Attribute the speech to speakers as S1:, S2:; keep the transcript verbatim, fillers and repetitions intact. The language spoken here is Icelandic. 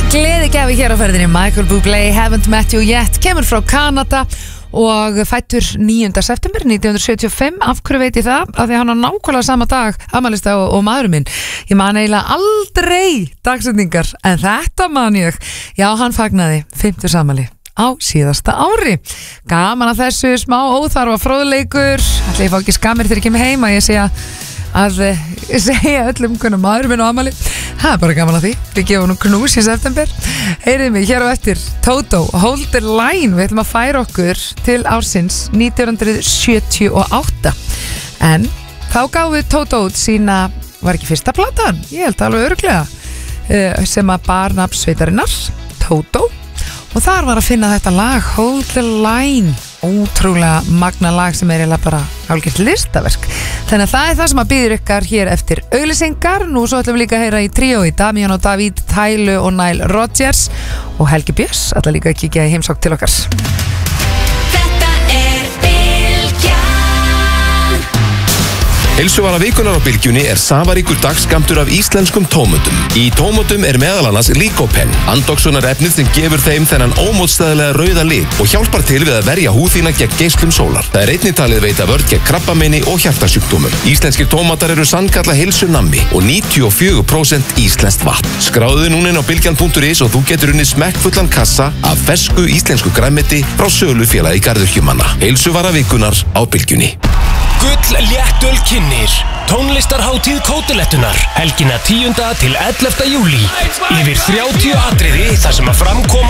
S1: Gleðigjafi hér á ferðinni, Michael Bublé, Haven't Met You Yet, kemur frá Kanada og fættur níunda september nítján hundruð sjötíu og fimm. Af hverju veit ég það? Af því hann á nákvæmlega sama dag afmælista og, og maðurinn minn. Ég man eiginlega aldrei dagsetningar, en þetta man ég. Já, hann fagnaði fimmtugs afmæli á síðasta ári. Gaman að þessu, smá óþarfa fróðleikur. Ætli ég fá ekki skammir þegar ég kem heim að ég segja að ég segja öllum hvernig maður minn á afmæli. Það er bara gaman að því. Við gefum nú knús í september. Heyrið mig hér á eftir Toto, Hold the Line. Við ætlum að færa okkur til ársins nítján hundruð sjötíu og átta. En þá gáfu Toto út sína, var ekki fyrsta platan, ég held alveg örugglega, sem að bar nafn sveitarinnar, Toto. Og þar var að finna þetta lag, Hold the Line. Ótrúlega magna lag sem er eiginlega bara hálfgert listaverk. Þannig að það er það sem að býður ykkar hér eftir auglýsingar. Nú svo ætlum við líka að heyra í tríói Damian og David, Tylu og Nile Rodgers og Helgi Björns ætla líka að kíkja í heimsókn til okkar.
S2: Þetta er Bylgjan.
S3: Heilsuvara vikunar á Bylgjunni er safaríkur dagsskammtur af íslenskum tómötum. Í tómötum er meðal annars Lycopene, andoksunarefnið sem gefur þeim þennan ómótstæðilega rauða lit og hjálpar til við að verja húð þína gegn geislum sólar. Það er einnig talið veita vörn gegn krabbameini og hjartasjúkdómum. Íslenskir tómatar eru sannkalla heilsunammi og níutíu og fjögur prósent íslenskt vatn. Skráðu þig núna inn á bylgjan punktur is og þú getur unnið smekkfullan kassa af fersku íslensku grænmeti frá sölufélagi garðyrkjumanna. Heilsuvara vikunar á Bylgjunni.
S4: Gull léttöl kynnir tónlistarhátíð Kótilettunar helgina tíunda til ellefta júlí. Yfir þrjátíu atriði þar sem að framkoma